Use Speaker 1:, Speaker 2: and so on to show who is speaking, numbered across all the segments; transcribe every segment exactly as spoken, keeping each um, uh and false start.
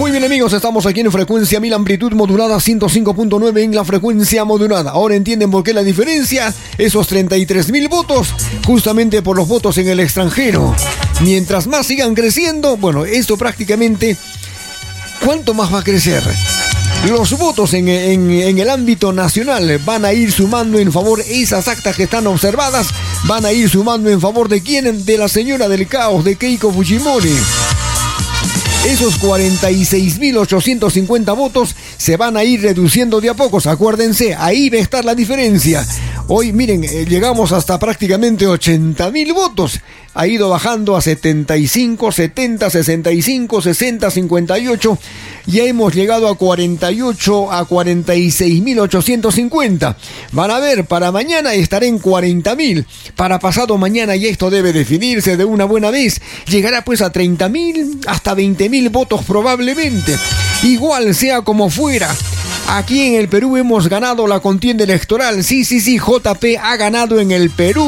Speaker 1: Muy bien, amigos, estamos aquí en frecuencia mil, amplitud modulada ciento cinco punto nueve en la frecuencia modulada. Ahora entienden por qué la diferencia, esos treinta y tres mil votos, justamente por los votos en el extranjero. Mientras más sigan creciendo, bueno, esto prácticamente, ¿cuánto más va a crecer? Los votos en, en, en el ámbito nacional van a ir sumando en favor, esas actas que están observadas, van a ir sumando en favor de quién, de la señora del caos, de Keiko Fujimori. Esos cuarenta y seis mil ochocientos cincuenta votos se van a ir reduciendo de a pocos. Acuérdense, ahí va a estar la diferencia. Hoy, miren, eh, llegamos hasta prácticamente ochenta mil votos. Ha ido bajando a setenta y cinco, setenta, sesenta y cinco, sesenta, cincuenta y ocho. Ya hemos llegado a cuarenta y ocho, a cuarenta y seis mil ochocientos cincuenta. Van a ver, para mañana estaré en cuarenta mil. Para pasado mañana, y esto debe definirse de una buena vez, llegará pues a treinta mil, hasta veinte mil votos probablemente. Igual sea como fuera. Aquí en el Perú hemos ganado la contienda electoral. Sí, sí, sí, J P ha ganado en el Perú.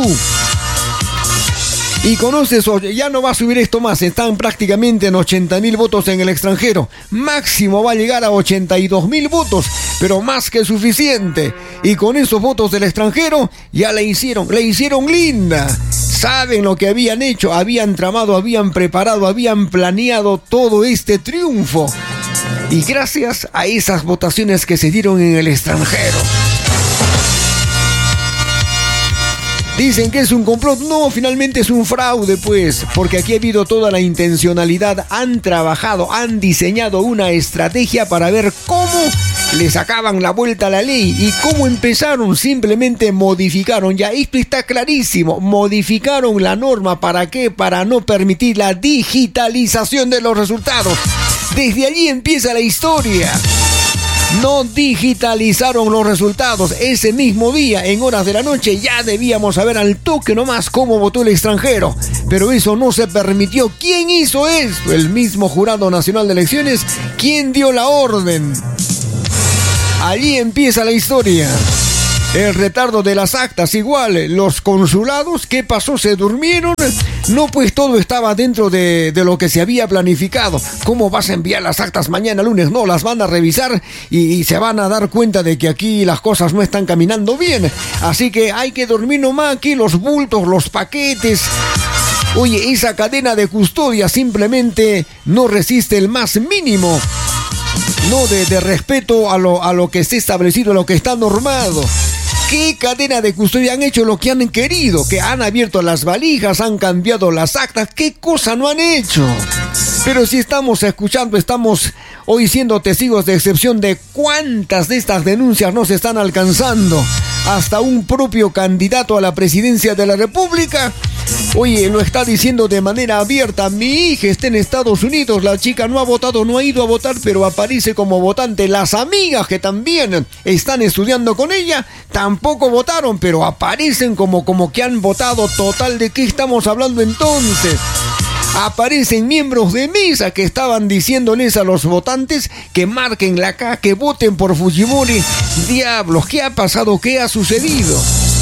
Speaker 1: Y conoces, ya no va a subir esto más, están prácticamente en ochenta mil votos en el extranjero. Máximo va a llegar a ochenta y dos mil votos, pero más que suficiente. Y con esos votos del extranjero, ya le hicieron, le hicieron linda. Saben lo que habían hecho, habían tramado, habían preparado, habían planeado todo este triunfo. Y gracias a esas votaciones que se dieron en el extranjero. Dicen que es un complot. No, finalmente es un fraude, pues, porque aquí ha habido toda la intencionalidad. Han trabajado, han diseñado una estrategia para ver cómo le sacaban la vuelta a la ley y cómo empezaron. Simplemente modificaron, ya esto está clarísimo, modificaron la norma. ¿Para qué? Para no permitir la digitalización de los resultados. Desde allí empieza la historia. No digitalizaron los resultados. Ese mismo día, en horas de la noche, ya debíamos saber al toque nomás cómo votó el extranjero. Pero eso no se permitió. ¿Quién hizo esto? El mismo Jurado Nacional de Elecciones. ¿Quién dio la orden? Allí empieza la historia. El retardo de las actas, igual, los consulados, ¿qué pasó? ¿Se durmieron? No, pues todo estaba dentro de, de lo que se había planificado. ¿Cómo vas a enviar las actas mañana lunes? No, las van a revisar y, y se van a dar cuenta de que aquí las cosas no están caminando bien. Así que hay que dormir nomás aquí, los bultos, los paquetes. Oye, esa cadena de custodia simplemente no resiste el más mínimo. No, de, de respeto a lo, a lo que esté establecido, a lo que está normado. ¿Qué cadena de custodia? Han hecho lo que han querido, que han abierto las valijas, han cambiado las actas. ¿Qué cosa no han hecho? Pero si estamos escuchando, estamos hoy siendo testigos de excepción de cuántas de estas denuncias nos están alcanzando. Hasta un propio candidato a la presidencia de la República, oye, lo está diciendo de manera abierta. Mi hija está en Estados Unidos, la chica no ha votado, no ha ido a votar, pero aparece como votante. Las amigas que también están estudiando con ella, tampoco votaron, pero aparecen como, como que han votado. Total, ¿de qué estamos hablando entonces? Aparecen miembros de mesa que estaban diciéndoles a los votantes que marquen la K, que voten por Fujimori. Diablos, ¿qué ha pasado? ¿Qué ha sucedido?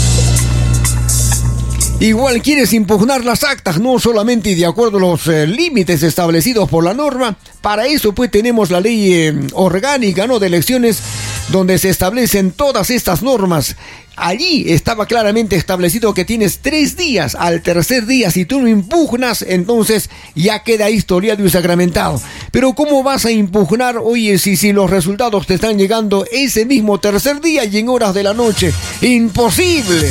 Speaker 1: Igual quieres impugnar las actas, no solamente de acuerdo a los eh, límites establecidos por la norma. Para eso pues tenemos la ley eh, orgánica, ¿no?, de elecciones, donde se establecen todas estas normas. Allí estaba claramente establecido que tienes tres días. Al tercer día, si tú no impugnas, entonces ya queda historiado y sacramentado. Pero ¿cómo vas a impugnar, oye, si, si los resultados te están llegando ese mismo tercer día y en horas de la noche? ¡Imposible!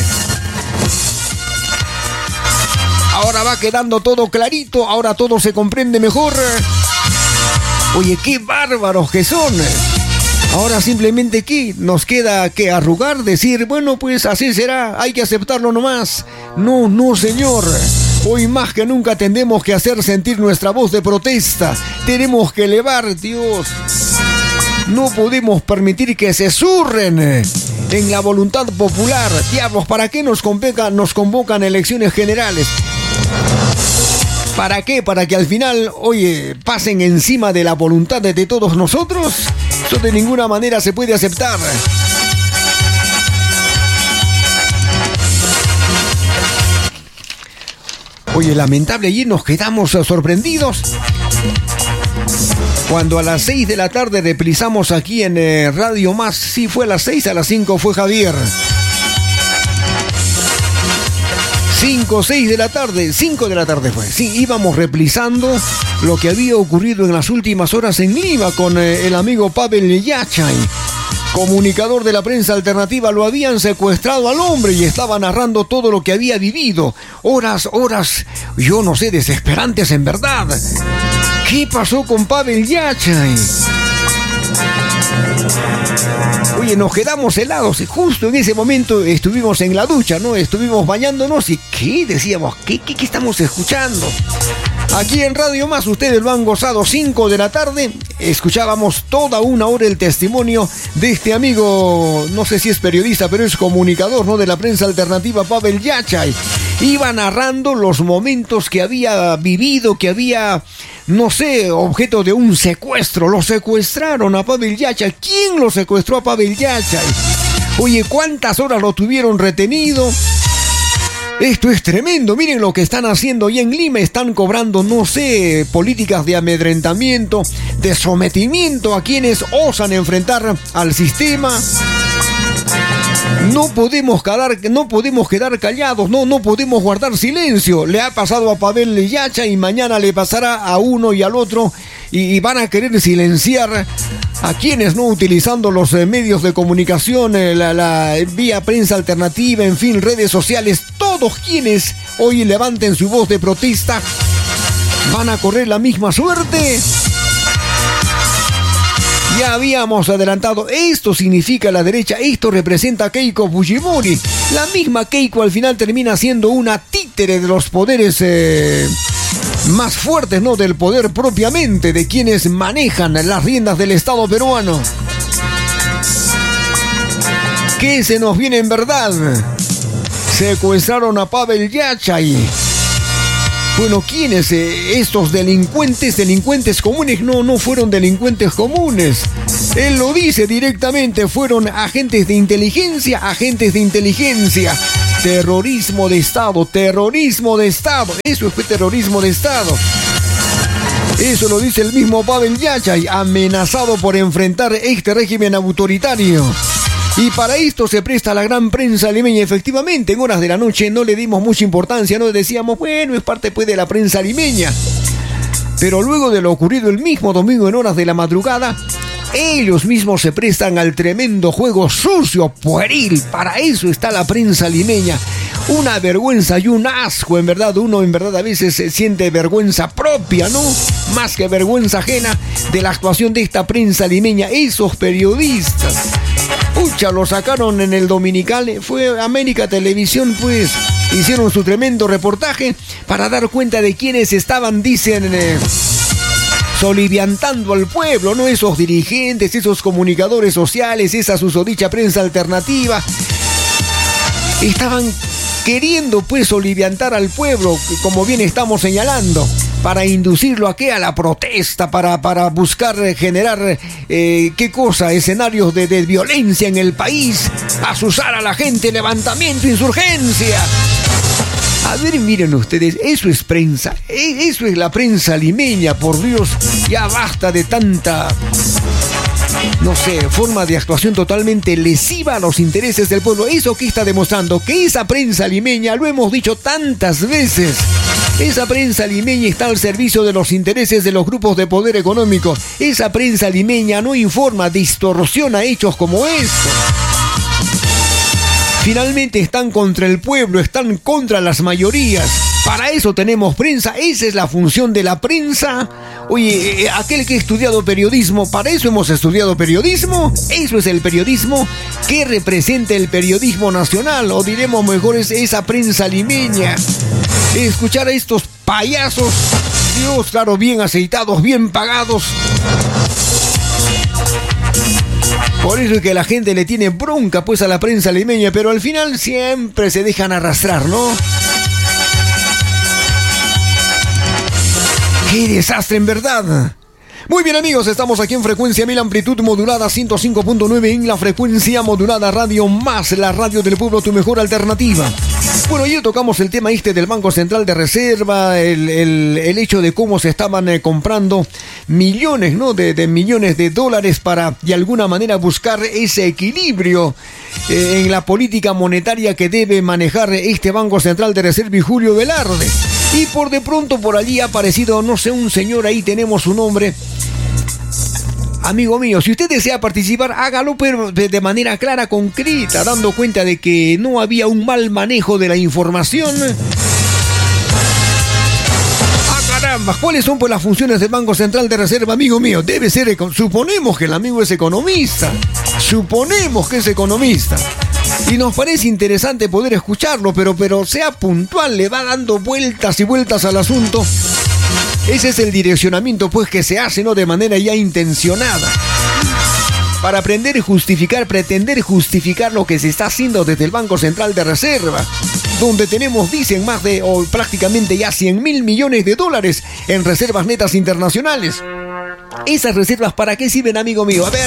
Speaker 1: Ahora va quedando todo clarito, ahora todo se comprende mejor. Oye, qué bárbaros que son. Ahora simplemente ¿qué? Nos queda que arrugar, decir, bueno, pues así será, hay que aceptarlo nomás. No, no, señor. Hoy más que nunca tendremos que hacer sentir nuestra voz de protesta. Tenemos que elevar, Dios. No podemos permitir que se zurren en la voluntad popular. Diablos, ¿para qué nos convocan, nos convocan elecciones generales? ¿Para qué? ¿Para que al final, oye, pasen encima de la voluntad de, de todos nosotros? Eso de ninguna manera se puede aceptar. Oye, lamentable, y nos quedamos sorprendidos. Cuando a las seis de la tarde reprisamos aquí en eh, Radio Más, sí fue a las seis, a las cinco fue Javier. cinco, seis de la tarde, cinco de la tarde fue. Sí, íbamos reprisando lo que había ocurrido en las últimas horas en Lima con eh, el amigo Pavel Yachay, comunicador de la prensa alternativa. Lo habían secuestrado al hombre y estaba narrando todo lo que había vivido. Horas, horas, yo no sé, desesperantes en verdad. ¿Qué pasó con Pavel Yachay? Oye, nos quedamos helados y justo en ese momento estuvimos en la ducha, ¿no? Estuvimos bañándonos y ¿qué? Decíamos, ¿qué, qué, qué estamos escuchando? Aquí en Radio Más ustedes lo han gozado, cinco de la tarde, escuchábamos toda una hora el testimonio de este amigo, no sé si es periodista, pero es comunicador, ¿no? De la prensa alternativa, Pavel Yachay. Iba narrando los momentos que había vivido, que había, no sé, objeto de un secuestro. Lo secuestraron a Pavel Yachay. ¿Quién lo secuestró a Pavel Yachay? Oye, ¿cuántas horas lo tuvieron retenido? Esto es tremendo, miren lo que están haciendo y en Lima están cobrando, no sé, políticas de amedrentamiento, de sometimiento a quienes osan enfrentar al sistema. No podemos quedar, no podemos quedar callados, no, no podemos guardar silencio. Le ha pasado a Pavel Yachay y mañana le pasará a uno y al otro y, y van a querer silenciar a quienes, no, utilizando los eh, medios de comunicación, eh, la, la vía prensa alternativa, en fin, redes sociales, todos quienes hoy levanten su voz de protesta van a correr la misma suerte. Ya habíamos adelantado, esto significa la derecha, esto representa a Keiko Fujimori. La misma Keiko al final termina siendo una títere de los poderes eh, más fuertes, ¿no? Del poder propiamente, de quienes manejan las riendas del Estado peruano. ¿Qué se nos viene en verdad? Secuestraron a Pavel Yachay. Bueno, ¿quiénes? Eh, estos delincuentes, delincuentes comunes, no, no fueron delincuentes comunes. Él lo dice directamente, fueron agentes de inteligencia, agentes de inteligencia. Terrorismo de Estado, terrorismo de Estado. Eso fue terrorismo de Estado. Eso lo dice el mismo Pavel Yachay, amenazado por enfrentar este régimen autoritario. Y para esto se presta la gran prensa limeña. Efectivamente, en horas de la noche no le dimos mucha importancia, no decíamos, bueno, es parte pues de la prensa limeña. Pero luego de lo ocurrido el mismo domingo en horas de la madrugada, ellos mismos se prestan al tremendo juego sucio, pueril. Para eso está la prensa limeña. Una vergüenza y un asco, en verdad. Uno en verdad a veces se siente vergüenza propia, ¿no? Más que vergüenza ajena de la actuación de esta prensa limeña. Esos periodistas, pucha, lo sacaron en el Dominical, fue América Televisión, pues, hicieron su tremendo reportaje para dar cuenta de quienes estaban, dicen, eh, soliviantando al pueblo, ¿no? Esos dirigentes, esos comunicadores sociales, esa susodicha prensa alternativa, estaban queriendo, pues, soliviantar al pueblo, como bien estamos señalando, para inducirlo a qué, a la protesta, para, para buscar generar, eh, ¿qué cosa? Escenarios de, de violencia en el país, asusar a la gente, levantamiento, insurgencia. A ver, miren ustedes, eso es prensa, eso es la prensa limeña, por Dios, ya basta de tanta, no sé, forma de actuación totalmente lesiva a los intereses del pueblo. Eso que está demostrando que esa prensa limeña, lo hemos dicho tantas veces, esa prensa limeña está al servicio de los intereses de los grupos de poder económico. Esa prensa limeña no informa, distorsiona hechos como estos. Finalmente están contra el pueblo, están contra las mayorías. Para eso tenemos prensa, esa es la función de la prensa. Oye, aquel que ha estudiado periodismo, ¿para eso hemos estudiado periodismo? Eso es el periodismo. ¿Qué representa el periodismo nacional? O diremos mejor, es esa prensa limeña. Escuchar a estos payasos, Dios, claro, bien aceitados, bien pagados. Por eso es que la gente le tiene bronca pues a la prensa limeña, pero al final siempre se dejan arrastrar, ¿no? ¡Qué desastre en verdad! Muy bien, amigos, estamos aquí en frecuencia mil, amplitud modulada ciento cinco punto nueve en la frecuencia modulada Radio Más, la radio del pueblo, tu mejor alternativa. Bueno, ayer tocamos el tema este del Banco Central de Reserva, el, el, el hecho de cómo se estaban eh, comprando millones, ¿no? De, de millones de dólares para, de alguna manera, buscar ese equilibrio eh, en la política monetaria que debe manejar este Banco Central de Reserva y Julio Velarde. Y por de pronto por allí ha aparecido, no sé, un señor, ahí tenemos su nombre. Amigo mío, si usted desea participar, hágalo, pero de manera clara, concreta, dando cuenta de que no había un mal manejo de la información. ¡Ah, caramba! ¿Cuáles son pues las funciones del Banco Central de Reserva, amigo mío? Debe ser, suponemos que el amigo es economista. Suponemos que es economista. Y nos parece interesante poder escucharlo, pero, pero sea puntual, le va dando vueltas y vueltas al asunto. Ese es el direccionamiento, pues, que se hace, ¿no? De manera ya intencionada. Para aprender y justificar, pretender justificar lo que se está haciendo desde el Banco Central de Reserva, donde tenemos, dicen, más de, o prácticamente ya cien mil millones de dólares en reservas netas internacionales. ¿Esas reservas para qué sirven, amigo mío? A ver,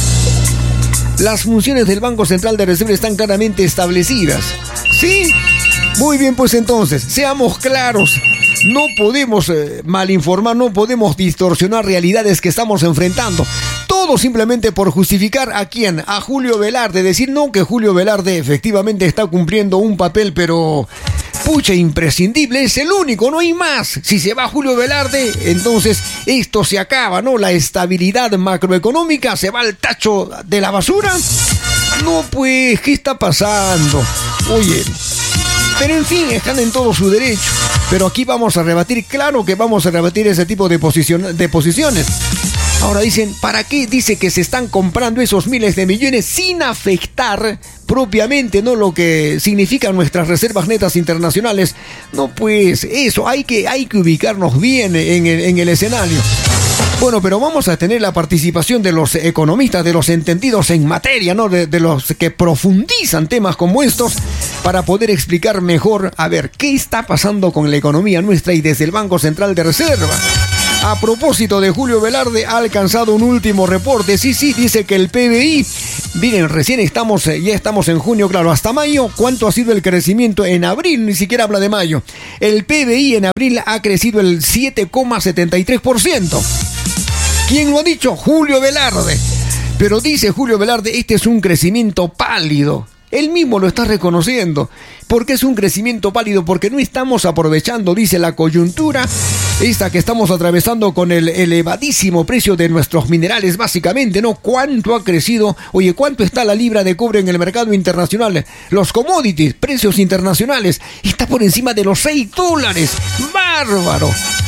Speaker 1: las funciones del Banco Central de Reserva están claramente establecidas. ¿Sí? Muy bien, pues entonces, seamos claros. No podemos eh, malinformar, no podemos distorsionar realidades que estamos enfrentando. Todo simplemente por justificar a quién, a Julio Velarde. Decir no, que Julio Velarde efectivamente está cumpliendo un papel, pero pucha, imprescindible, es el único, no hay más. Si se va Julio Velarde, entonces esto se acaba, ¿no? La estabilidad macroeconómica se va al tacho de la basura. No, pues, ¿qué está pasando? Oye, pero en fin, están en todo su derecho. Pero aquí vamos a rebatir, claro que vamos a rebatir ese tipo de, posición, de posiciones. Ahora dicen, ¿para qué? Dice que se están comprando esos miles de millones sin afectar propiamente, ¿no? Lo que significan nuestras reservas netas internacionales. No, pues eso, hay que, hay que ubicarnos bien en el, en el escenario. Bueno, pero vamos a tener la participación de los economistas, de los entendidos en materia, ¿no? De, de los que profundizan temas como estos para poder explicar mejor, a ver, qué está pasando con la economía nuestra y desde el Banco Central de Reserva. A propósito de Julio Velarde, ha alcanzado un último reporte. Sí, sí, dice que el P B I, miren, recién estamos, ya estamos en junio, claro, hasta mayo. ¿Cuánto ha sido el crecimiento en abril? Ni siquiera habla de mayo. El P B I en abril ha crecido el siete coma setenta y tres por ciento. ¿Quién lo ha dicho? Julio Velarde. Pero dice Julio Velarde, este es un crecimiento pálido. Él mismo lo está reconociendo. ¿Por qué es un crecimiento pálido? Porque no estamos aprovechando, dice, la coyuntura esta que estamos atravesando con el elevadísimo precio de nuestros minerales, básicamente, ¿no? ¿Cuánto ha crecido? Oye, ¿cuánto está la libra de cobre en el mercado internacional? Los commodities, precios internacionales, está por encima de los seis dólares. ¡Bárbaro!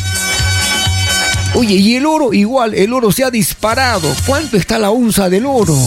Speaker 1: Oye, y el oro igual, el oro se ha disparado. ¿Cuánto está la onza del oro?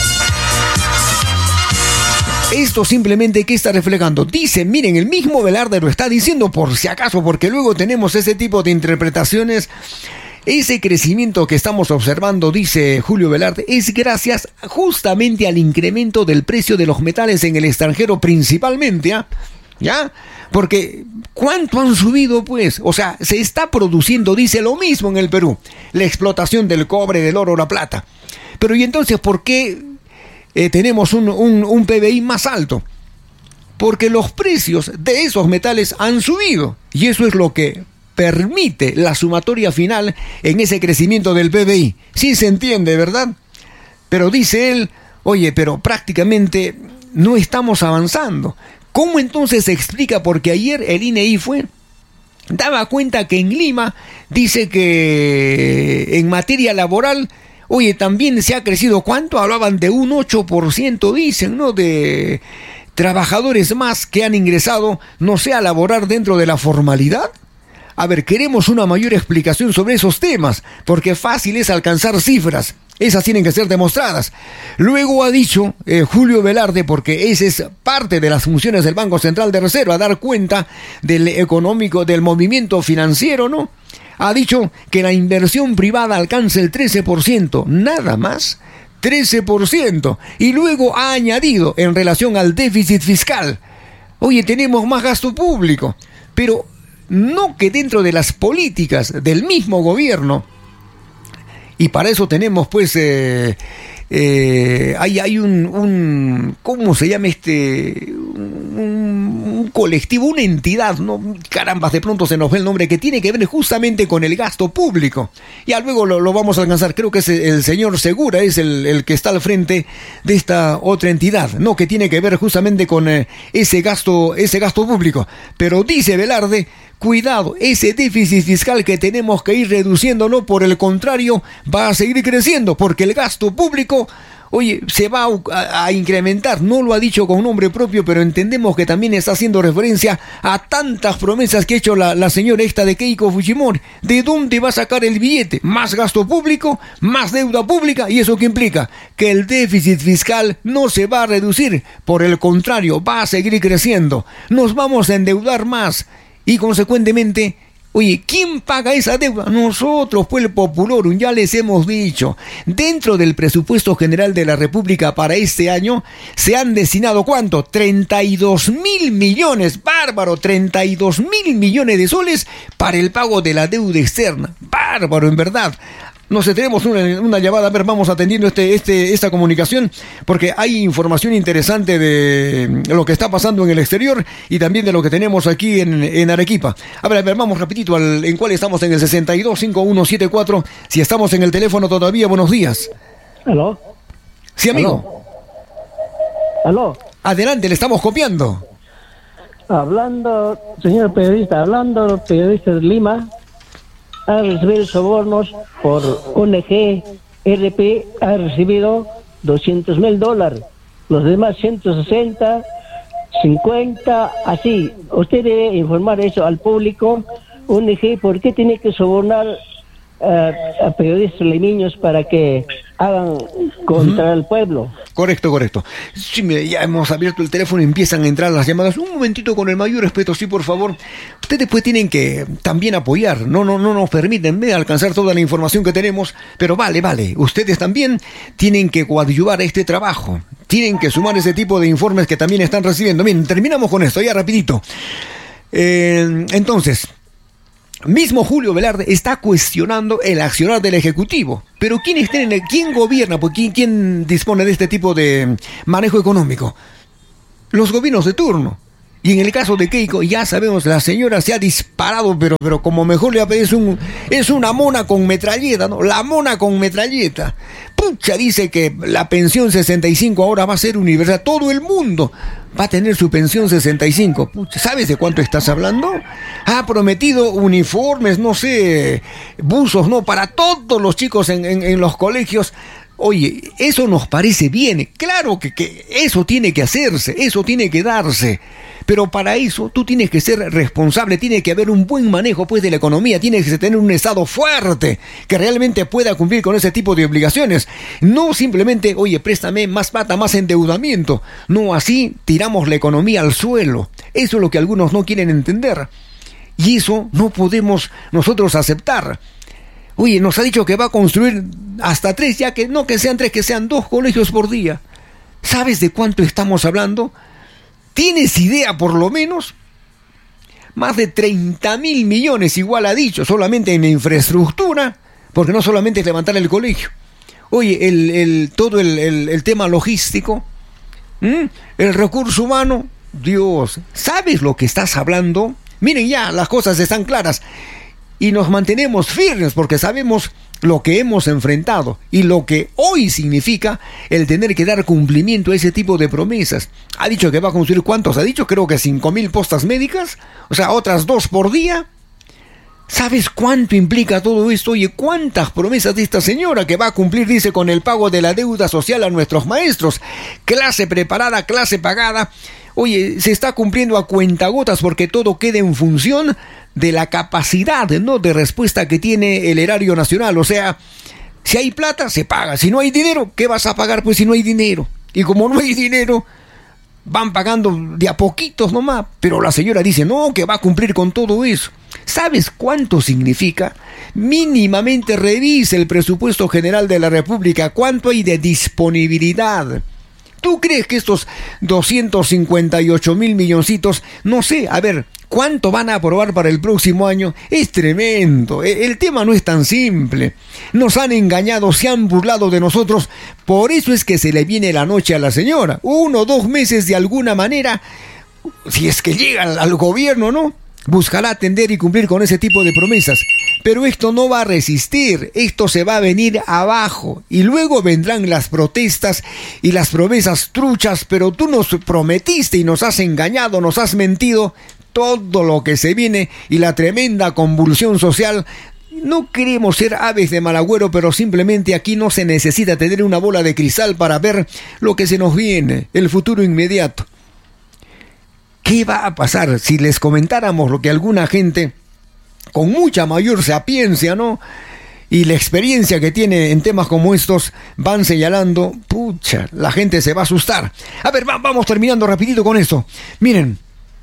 Speaker 1: Esto simplemente, ¿qué está reflejando? Dice, miren, el mismo Velarde lo está diciendo por si acaso, porque luego tenemos ese tipo de interpretaciones. Ese crecimiento que estamos observando, dice Julio Velarde, es gracias justamente al incremento del precio de los metales en el extranjero principalmente, ¿ah? ¿Ya? Porque, ¿cuánto han subido, pues? O sea, se está produciendo, dice, lo mismo en el Perú. La explotación del cobre, del oro, la plata. Pero, ¿y entonces por qué eh, tenemos un, un, un P B I más alto? Porque los precios de esos metales han subido. Y eso es lo que permite la sumatoria final en ese crecimiento del P B I. Sí se entiende, ¿verdad? Pero dice él, oye, pero prácticamente no estamos avanzando. ¿Cómo entonces se explica? Porque ayer el I N E I fue, daba cuenta que en Lima, dice que en materia laboral, oye, también se ha crecido. ¿Cuánto? Hablaban de un ocho por ciento, dicen, ¿no? De trabajadores más que han ingresado, no sé, a laborar dentro de la formalidad. A ver, queremos una mayor explicación sobre esos temas, porque fácil es alcanzar cifras. Esas tienen que ser demostradas. Luego ha dicho eh, Julio Velarde, porque esa es parte de las funciones del Banco Central de Reserva, dar cuenta del económico, del movimiento financiero, ¿no? Ha dicho que la inversión privada alcanza el trece por ciento, nada más, trece por ciento. Y luego ha añadido en relación al déficit fiscal, oye, tenemos más gasto público, pero no que dentro de las políticas del mismo gobierno. Y para eso tenemos, pues, eh, eh, hay, hay un, un, ¿cómo se llama este? Un, un un colectivo, una entidad, ¿no? Carambas, de pronto se nos ve el nombre, que tiene que ver justamente con el gasto público. Ya luego lo, lo vamos a alcanzar. Creo que es el, el señor Segura, es el, el que está al frente de esta otra entidad, ¿no? Que tiene que ver justamente con eh, ese gasto, ese gasto público. Pero dice Velarde, cuidado, ese déficit fiscal que tenemos que ir reduciendo, no, por el contrario, va a seguir creciendo, porque el gasto público, oye, se va a, a incrementar. No lo ha dicho con nombre propio, pero entendemos que también está haciendo referencia a tantas promesas que ha hecho la, la señora esta de Keiko Fujimori. ¿De dónde va a sacar el billete? Más gasto público, más deuda pública, ¿y eso qué implica? Que el déficit fiscal no se va a reducir, por el contrario, va a seguir creciendo. Nos vamos a endeudar más. Y consecuentemente, oye, ¿quién paga esa deuda? Nosotros, pues el Populorum, ya les hemos dicho. Dentro del presupuesto general de la República para este año, se han destinado, ¿cuánto? treinta y dos mil millones, bárbaro, treinta y dos mil millones de soles para el pago de la deuda externa. Bárbaro, en verdad. No sé, tenemos una, una llamada, a ver, vamos atendiendo este, este, esta comunicación, porque hay información interesante de lo que está pasando en el exterior y también de lo que tenemos aquí en, en Arequipa. A ver, a ver, vamos rapidito, al, ¿en cuál estamos? En el sesenta y dos, cincuenta y uno setenta y cuatro, si estamos en el teléfono todavía, buenos días.
Speaker 2: ¿Aló?
Speaker 1: Sí, amigo.
Speaker 2: ¿Aló? ¿Aló?
Speaker 1: Adelante, le estamos copiando.
Speaker 2: Hablando, señor periodista, hablando periodista de Lima, ha recibido sobornos por O N G, R P ha recibido doscientos mil dólares, los demás ciento sesenta, cincuenta, así. Usted debe informar eso al público. O N G, ¿por qué tiene que sobornar uh, a periodistas limeños para que hagan contra uh-huh. el pueblo?
Speaker 1: Correcto, correcto. Sí, mire, ya hemos abierto el teléfono y empiezan a entrar las llamadas. Un momentito, con el mayor respeto, sí, por favor. Ustedes pues tienen que también apoyar. No, no, no nos permiten ¿ve? alcanzar toda la información que tenemos, pero vale, vale. Ustedes también tienen que coadyuvar a este trabajo. Tienen que sumar ese tipo de informes que también están recibiendo. Bien, terminamos con esto, ya rapidito. Eh, entonces... Mismo Julio Velarde está cuestionando el accionar del Ejecutivo. Pero ¿quién, tiene, quién gobierna? Pues, ¿quién, ¿Quién dispone de este tipo de manejo económico? Los gobiernos de turno. Y en el caso de Keiko, ya sabemos, la señora se ha disparado, pero, pero como mejor le apetece, es, un, es una mona con metralleta, ¿no? La mona con metralleta. Pucha, dice que la pensión sesenta y cinco ahora va a ser universal. Todo el mundo va a tener su pensión sesenta y cinco. Pucha, ¿sabes de cuánto estás hablando? Ha prometido uniformes, no sé, buzos, ¿no? Para todos los chicos en, en, en los colegios. Oye, eso nos parece bien. Claro que, que eso tiene que hacerse, eso tiene que darse. Pero para eso tú tienes que ser responsable, tiene que haber un buen manejo pues de la economía, tienes que tener un Estado fuerte que realmente pueda cumplir con ese tipo de obligaciones. No simplemente, oye, préstame más plata, más endeudamiento. No, así tiramos la economía al suelo. Eso es lo que algunos no quieren entender. Y eso no podemos nosotros aceptar. Oye, nos ha dicho que va a construir hasta tres, ya que no que sean tres, que sean dos colegios por día. ¿Sabes de cuánto estamos hablando? ¿Tienes idea por lo menos? Más de treinta mil millones, igual ha dicho, solamente en infraestructura, porque no solamente es levantar el colegio. Oye, el, el, todo el, el, el tema logístico, ¿m? el recurso humano, Dios, ¿sabes lo que estás hablando? Miren ya, las cosas están claras. Y nos mantenemos firmes porque sabemos lo que hemos enfrentado y lo que hoy significa el tener que dar cumplimiento a ese tipo de promesas. Ha dicho que va a construir, ¿cuántos? Ha dicho, creo que cinco mil postas médicas, o sea, otras dos por día. ¿Sabes cuánto implica todo esto? Oye, ¿cuántas promesas de esta señora que va a cumplir, dice, con el pago de la deuda social a nuestros maestros? Clase preparada, clase pagada. Oye, se está cumpliendo a cuentagotas porque todo queda en función de la capacidad, ¿no?, de respuesta que tiene el erario nacional. O sea, si hay plata, se paga. Si no hay dinero, ¿qué vas a pagar? Pues si no hay dinero. Y como no hay dinero, van pagando de a poquitos nomás. Pero la señora dice, no, que va a cumplir con todo eso. ¿Sabes cuánto significa? Mínimamente revise el presupuesto general de la República. ¿Cuánto hay de disponibilidad? ¿Tú crees que estos doscientos cincuenta y ocho mil milloncitos, no sé, a ver, cuánto van a aprobar para el próximo año? Es tremendo. El tema no es tan simple. Nos han engañado, se han burlado de nosotros. Por eso es que se le viene la noche a la señora. Uno o dos meses de alguna manera. si es que llega al, al gobierno, ¿no? Buscará atender y cumplir con ese tipo de promesas. Pero esto no va a resistir, esto se va a venir abajo. Y luego vendrán las protestas y las promesas truchas, pero tú nos prometiste y nos has engañado, nos has mentido. Todo lo que se viene y la tremenda convulsión social. No queremos ser aves de mal agüero, pero simplemente aquí no se necesita tener una bola de cristal para ver lo que se nos viene, el futuro inmediato. ¿Qué va a pasar si les comentáramos lo que alguna gente con mucha mayor sapiencia, ¿no? Y la experiencia que tiene en temas como estos van señalando? Pucha, la gente se va a asustar. A ver, va, vamos terminando rapidito con esto. Miren,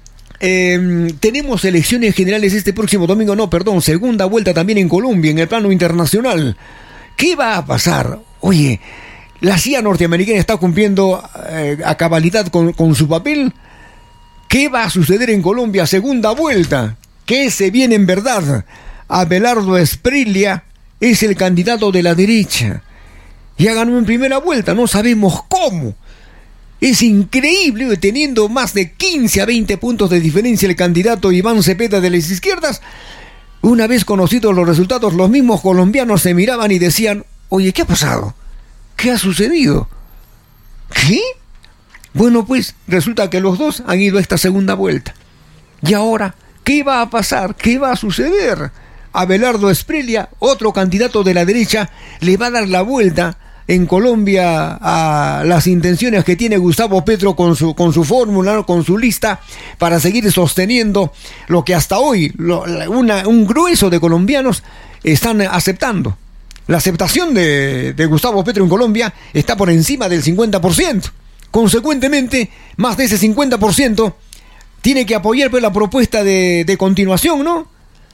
Speaker 1: eh, tenemos elecciones generales este próximo domingo, no, perdón, segunda vuelta también en Colombia, en el plano internacional. ¿Qué va a pasar? Oye, la C I A norteamericana está cumpliendo eh, a cabalidad con, con su papel. ¿Qué va a suceder en Colombia? Segunda vuelta. ¿Qué se viene en verdad? Abelardo Espriella es el candidato de la derecha. Ya ganó en primera vuelta, no sabemos cómo. Es increíble, teniendo más de quince a veinte puntos de diferencia el candidato Iván Cepeda de las izquierdas. Una vez conocidos los resultados, los mismos colombianos se miraban y decían: oye, ¿qué ha pasado? ¿Qué ha sucedido? ¿Qué? Bueno, pues resulta que los dos han ido a esta segunda vuelta. Y ahora, ¿qué va a pasar? ¿Qué va a suceder? Abelardo Espriella, otro candidato de la derecha, le va a dar la vuelta en Colombia a las intenciones que tiene Gustavo Petro con su, con su fórmula, con su lista, para seguir sosteniendo lo que hasta hoy lo, una, un grueso de colombianos están aceptando. La aceptación de, de Gustavo Petro en Colombia está por encima del cincuenta por ciento. Consecuentemente, más de ese cincuenta por ciento tiene que apoyar pues, la propuesta de, de continuación, ¿no?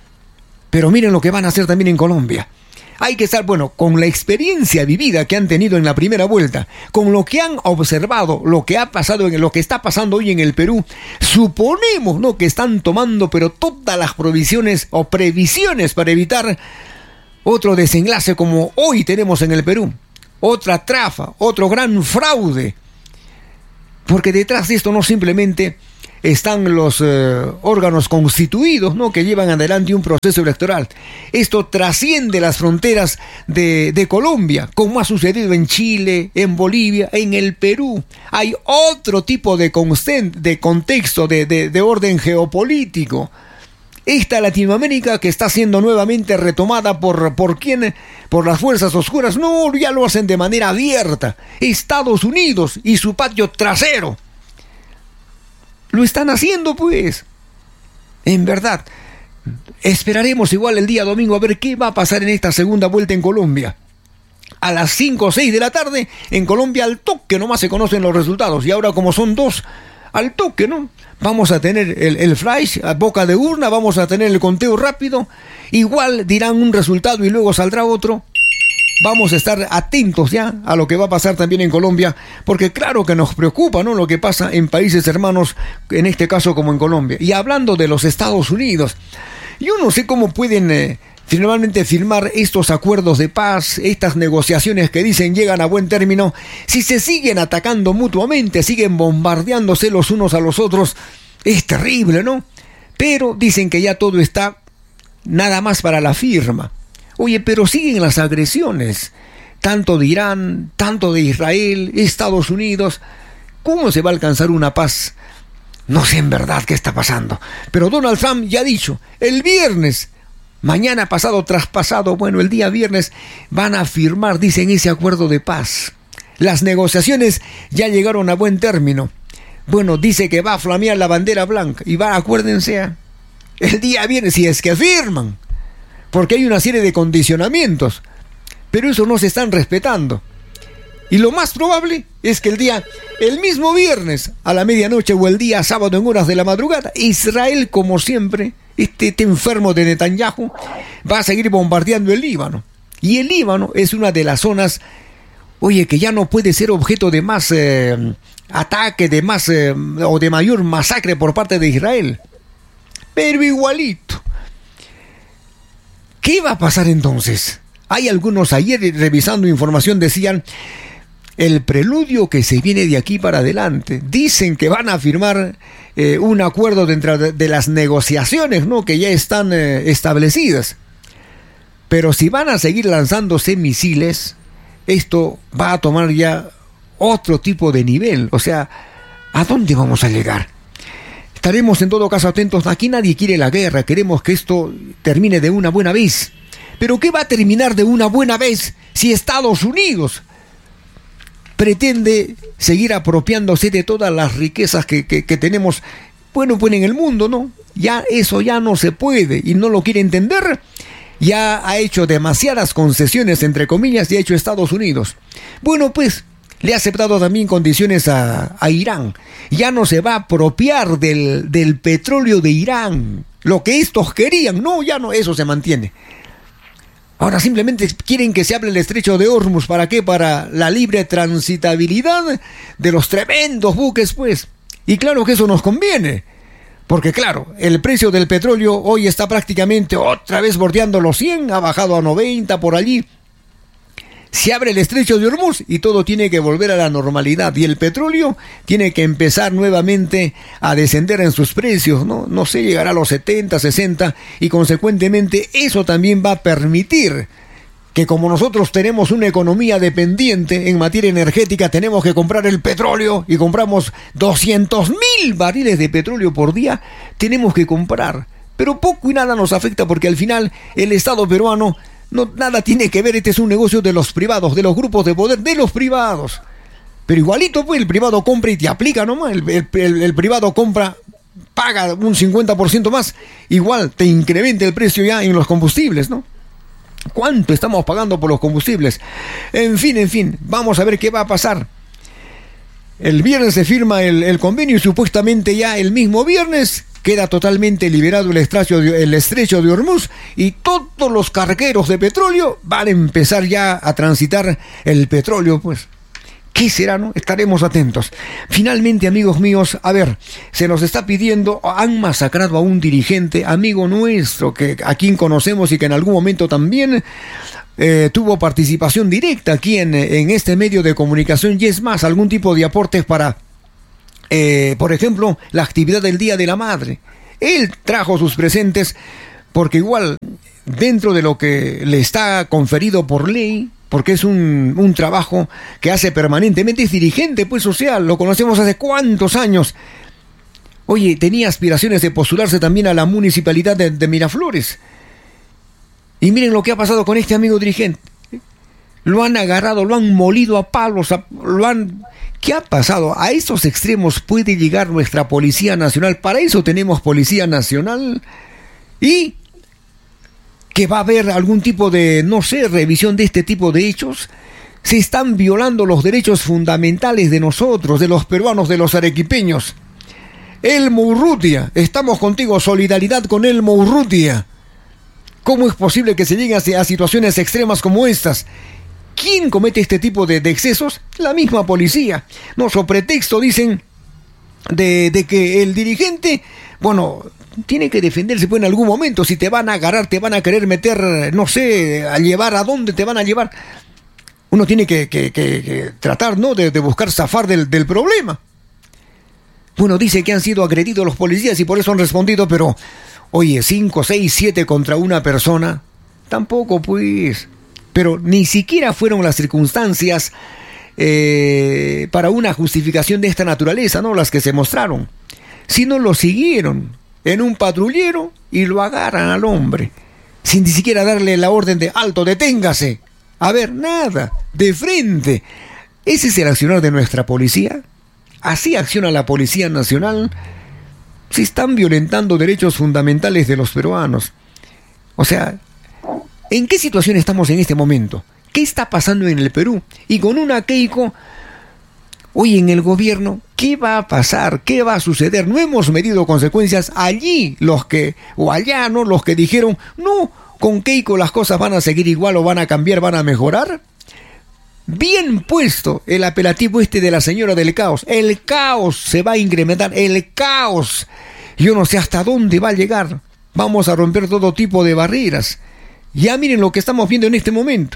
Speaker 1: Pero miren lo que van a hacer también en Colombia. Hay que estar, bueno, con la experiencia vivida que han tenido en la primera vuelta, con lo que han observado, lo que ha pasado, en lo que está pasando hoy en el Perú, suponemos, ¿no?, que están tomando, pero todas las provisiones o previsiones para evitar otro desenlace como hoy tenemos en el Perú. Otra trafa, otro gran fraude. Porque detrás de esto no simplemente están los eh, órganos constituidos, ¿no?, que llevan adelante un proceso electoral. Esto trasciende las fronteras de, de Colombia, como ha sucedido en Chile, en Bolivia, en el Perú. Hay otro tipo de, consten- de contexto, de, de, de orden geopolítico. Esta Latinoamérica que está siendo nuevamente retomada por, ¿por quién? Por las fuerzas oscuras. No, ya lo hacen de manera abierta. Estados Unidos y su patio trasero. Lo están haciendo, pues. En verdad. Esperaremos igual el día domingo a ver qué va a pasar en esta segunda vuelta en Colombia. A las cinco o seis de la tarde, en Colombia al toque nomás se conocen los resultados. Y ahora como son dos, al toque, ¿no? Vamos a tener el, el flash a boca de urna, vamos a tener el conteo rápido. Igual dirán un resultado y luego saldrá otro. Vamos a estar atentos ya a lo que va a pasar también en Colombia, porque claro que nos preocupa, ¿no?, lo que pasa en países hermanos, en este caso como en Colombia. Y hablando de los Estados Unidos, yo no sé cómo pueden eh, finalmente firmar estos acuerdos de paz, estas negociaciones que dicen llegan a buen término, si se siguen atacando mutuamente, siguen bombardeándose los unos a los otros. Es terrible, ¿no? Pero dicen que ya todo está nada más para la firma. Oye, pero siguen las agresiones, tanto de Irán, tanto de Israel, Estados Unidos. ¿Cómo se va a alcanzar una paz? No sé en verdad qué está pasando. Pero Donald Trump ya ha dicho, el viernes, mañana pasado, traspasado, bueno, el día viernes, van a firmar, dicen, ese acuerdo de paz. Las negociaciones ya llegaron a buen término. Bueno, dice que va a flamear la bandera blanca. Y va, acuérdense, el día viernes, si es que firman. Porque hay una serie de condicionamientos, pero eso no se están respetando. Y lo más probable es que el día, el mismo viernes, a la medianoche o el día sábado en horas de la madrugada, Israel, como siempre, este, este enfermo de Netanyahu, va a seguir bombardeando el Líbano. Y el Líbano es una de las zonas, oye, que ya no puede ser objeto de más eh, ataque, de más eh, o de mayor masacre por parte de Israel. Pero igualito. ¿Qué va a pasar entonces? Hay algunos ayer revisando información decían, el preludio que se viene de aquí para adelante. Dicen que van a firmar eh, un acuerdo dentro de, de las negociaciones, ¿no?, que ya están eh, establecidas. Pero si van a seguir lanzándose misiles, esto va a tomar ya otro tipo de nivel. O sea, ¿a dónde vamos a llegar? Estaremos en todo caso atentos. Aquí nadie quiere la guerra, queremos que esto termine de una buena vez. Pero ¿qué va a terminar de una buena vez si Estados Unidos pretende seguir apropiándose de todas las riquezas que, que, que tenemos, bueno, pues en el mundo, ¿no? Ya eso ya no se puede y no lo quiere entender. Ya ha hecho demasiadas concesiones, entre comillas, y ha hecho Estados Unidos. Bueno, pues le ha aceptado también condiciones a, a Irán. Ya no se va a apropiar del, del petróleo de Irán. Lo que estos querían, no, ya no, eso se mantiene. Ahora simplemente quieren que se abra el estrecho de Hormuz. ¿Para qué? Para la libre transitabilidad de los tremendos buques, pues. Y claro que eso nos conviene. Porque claro, el precio del petróleo hoy está prácticamente otra vez bordeando los cien, ha bajado a noventa por allí. Se abre el estrecho de Hormuz y todo tiene que volver a la normalidad. Y el petróleo tiene que empezar nuevamente a descender en sus precios, ¿no? No sé, llegará a los setenta, sesenta y consecuentemente eso también va a permitir que, como nosotros tenemos una economía dependiente en materia energética, tenemos que comprar el petróleo y compramos doscientos mil barriles de petróleo por día, tenemos que comprar. Pero poco y nada nos afecta porque al final el Estado peruano no, nada tiene que ver. Este es un negocio de los privados, de los grupos de poder, de los privados. Pero igualito, pues, el privado compra y te aplica nomás. El, el, el, el privado compra, paga un cincuenta por ciento más. Igual te incrementa el precio ya en los combustibles, ¿no? ¿Cuánto estamos pagando por los combustibles? En fin, en fin, vamos a ver qué va a pasar. El viernes se firma el, el convenio y supuestamente ya el mismo viernes queda totalmente liberado el estrecho, de, el estrecho de Hormuz y todos los cargueros de petróleo van a empezar ya a transitar el petróleo, pues. ¿Qué será, no? Estaremos atentos. Finalmente, amigos míos, a ver, se nos está pidiendo, han masacrado a un dirigente, amigo nuestro, que a quien conocemos y que en algún momento también eh, tuvo participación directa aquí en, en este medio de comunicación, y es más, algún tipo de aportes para, eh, por ejemplo, la actividad del Día de la Madre. Él trajo sus presentes porque igual, dentro de lo que le está conferido por ley, porque es un, un trabajo que hace permanentemente, es dirigente pues social, lo conocemos hace cuántos años. Oye, tenía aspiraciones de postularse también a la municipalidad de, de Miraflores. Y miren lo que ha pasado con este amigo dirigente. Lo han agarrado, lo han molido a palos, a, lo han... ¿Qué ha pasado? A esos extremos puede llegar nuestra Policía Nacional. Para eso tenemos Policía Nacional. Y que va a haber algún tipo de, no sé, revisión de este tipo de hechos. Se están violando los derechos fundamentales de nosotros, de los peruanos, de los arequipeños. Elmo Urrutia, estamos contigo, solidaridad con Elmo Urrutia. ¿Cómo es posible que se llegue a, a situaciones extremas como estas? ¿Quién comete este tipo de, de excesos? La misma policía. No, so pretexto dicen de, de que el dirigente, bueno, tiene que defenderse pues en algún momento. Si te van a agarrar, te van a querer meter, no sé, a llevar, ¿a dónde te van a llevar? Uno tiene que, que, que, que tratar, ¿no?, de, de buscar zafar del, del problema. Bueno, dice que han sido agredidos los policías y por eso han respondido, pero, oye, cinco, seis, siete contra una persona, tampoco pues. Pero ni siquiera fueron las circunstancias eh, para una justificación de esta naturaleza, ¿no?, las que se mostraron, sino lo siguieron en un patrullero y lo agarran al hombre, sin ni siquiera darle la orden de alto, deténgase. A ver, nada, de frente. ¿Ese es el accionar de nuestra policía? ¿Así acciona la Policía Nacional? Se están violentando derechos fundamentales de los peruanos. O sea, ¿en qué situación estamos en este momento? ¿Qué está pasando en el Perú? Y con una Keiko, hoy en el gobierno, ¿qué va a pasar? ¿Qué va a suceder? No hemos medido consecuencias. Allí los que, o allá, ¿no?, los que dijeron, no, con Keiko las cosas van a seguir igual o van a cambiar, van a mejorar. Bien puesto el apelativo este de la señora del caos. El caos se va a incrementar, el caos. Yo no sé hasta dónde va a llegar. Vamos a romper todo tipo de barreras. Ya miren lo que estamos viendo en este momento.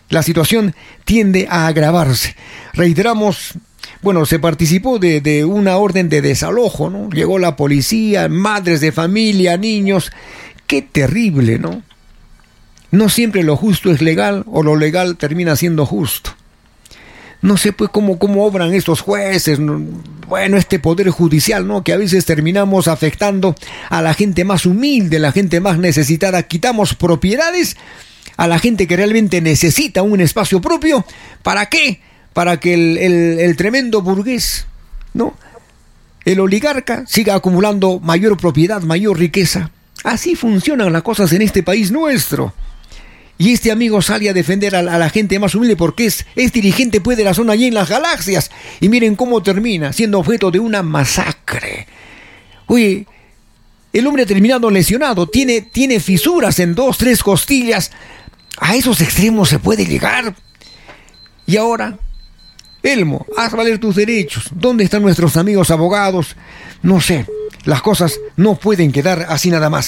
Speaker 1: la situación tiende a agravarse. Reiteramos, bueno, se participó de, de una orden de desalojo, ¿no? Llegó la policía, madres de familia, niños. Qué terrible, ¿no? No siempre lo justo es legal o lo legal termina siendo justo. No sé pues cómo, cómo obran estos jueces, bueno, este poder judicial, ¿no? Que a veces terminamos afectando a la gente más humilde, la gente más necesitada. Quitamos propiedades a la gente que realmente necesita un espacio propio. ¿Para qué? Para que el, el, el tremendo burgués, ¿no? El oligarca siga acumulando mayor propiedad, mayor riqueza. Así funcionan las cosas en este país nuestro. Y este amigo sale a defender a la, a la gente más humilde porque es, es dirigente pues de la zona allí en las galaxias. Y miren cómo termina, siendo objeto de una masacre. Oye, el hombre ha terminado lesionado, tiene, tiene fisuras en dos, tres costillas. A esos extremos se puede llegar. Y ahora, Elmo, haz valer tus derechos. ¿Dónde están nuestros amigos abogados? No sé, las cosas no pueden quedar así nada más.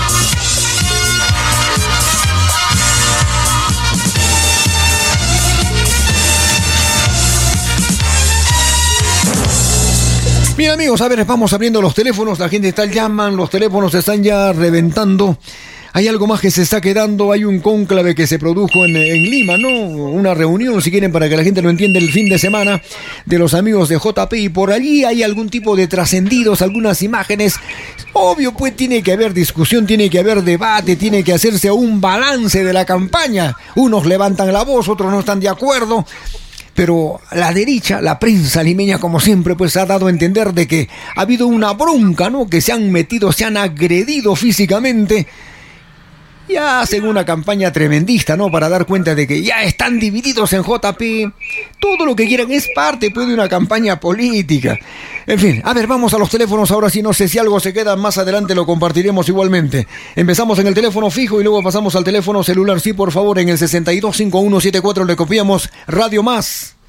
Speaker 1: Bien amigos, a ver, vamos abriendo los teléfonos, la gente está llaman, los teléfonos están ya reventando. Hay algo más que se está quedando, hay un cónclave que se produjo en, en Lima, ¿no? Una reunión, si quieren, para que la gente lo entienda, el fin de semana de los amigos de J P, y por allí hay algún tipo de trascendidos, algunas imágenes. Obvio, pues tiene que haber discusión, tiene que haber debate, tiene que hacerse un balance de la campaña. Unos levantan la voz, otros no están de acuerdo. Pero la derecha, la prensa limeña, como siempre, pues ha dado a entender de que ha habido una bronca, ¿no? Que se han metido, se han agredido físicamente. Ya hacen una campaña tremendista, ¿no? Para dar cuenta de que ya están divididos en J P. Todo lo que quieran es parte, pues, de una campaña política. En fin, a ver, vamos a los teléfonos ahora sí. No sé si algo se queda más adelante, lo compartiremos igualmente. Empezamos en el teléfono fijo y luego pasamos al teléfono celular. Sí, por favor, en el sesenta y dos cincuenta y uno setenta y cuatro le copiamos Radio Más.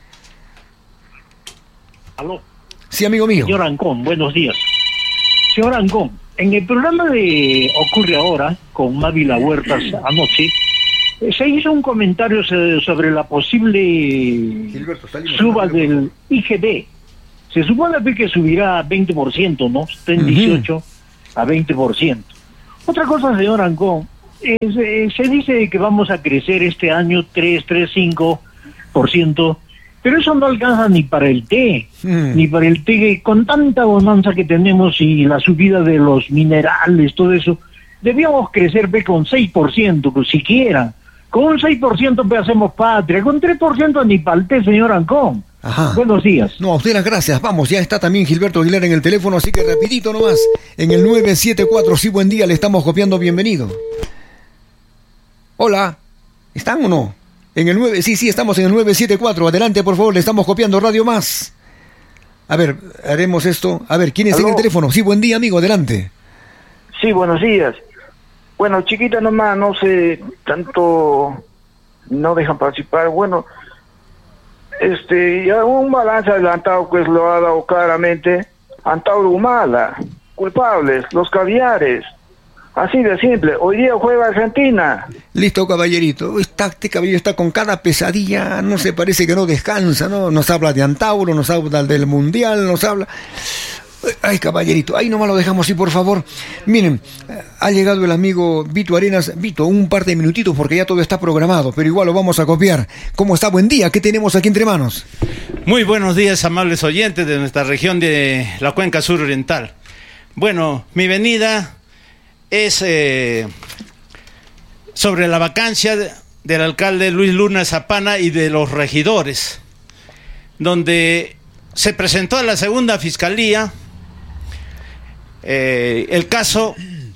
Speaker 3: Aló.
Speaker 1: Sí, amigo mío.
Speaker 3: Señor Ancón, buenos días. Señor Ancón, en el programa de Ocurre Ahora, con Mávila Huertas anoche, se hizo un comentario sobre la posible Gilberto, suba del I G B. Se supone que subirá a veinte por ciento, ¿no? Está en dieciocho uh-huh. a veinte por ciento. Otra cosa, señor Ancón, es, eh, se dice que vamos a crecer este año tres, tres, cinco por ciento, pero eso no alcanza ni para el té, mm. ni para el té, con tanta bonanza que tenemos y la subida de los minerales, todo eso. Debíamos crecer pe, con seis por ciento, pues, siquiera. Con un seis por ciento pe, hacemos patria, con tres por ciento ni para el té, señor Ancón.
Speaker 1: Ajá.
Speaker 3: Buenos días.
Speaker 1: No, a usted las gracias. Vamos, ya está también Gilberto Aguilar en el teléfono, así que rapidito nomás. En el nueve siete cuatro, sí, buen día, le estamos copiando, bienvenido. Hola, ¿están o no? En el nueve, sí, sí, estamos en el nueve siete cuatro. Adelante, por favor, le estamos copiando Radio Más. A ver, haremos esto. A ver, ¿quién está en el teléfono? Sí, buen día, amigo, adelante.
Speaker 4: Sí, buenos días. Bueno, chiquita nomás, no sé, tanto no dejan participar. Bueno, este, ya un balance adelantado pues lo ha dado claramente Antauro Humala, culpables, los caviares. Así de simple. Hoy día juega Argentina.
Speaker 1: Listo, caballerito. Está, este caballero está con cada pesadilla. No se parece que no descansa, ¿no? Nos habla de Antauro, nos habla del Mundial, nos habla... Ay, caballerito. Ahí nomás lo dejamos así, por favor. Miren, ha llegado el amigo Vito Arenas. Vito, un par de minutitos porque ya todo está programado, pero igual lo vamos a copiar. ¿Cómo está? Buen día. ¿Qué tenemos aquí entre manos?
Speaker 5: Muy buenos días, amables oyentes de nuestra región de la Cuenca Sur Oriental. Bueno, mi venida es eh, sobre la vacancia de, del alcalde Luis Luna Zapana y de los regidores, donde se presentó a la segunda fiscalía eh, el caso